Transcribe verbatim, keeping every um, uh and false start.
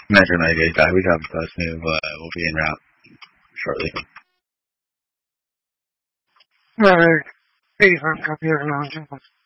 Metro ninety-eight guy. We got the first move. Uh, will be en route shortly. Alright. eighty-five copy, everyone.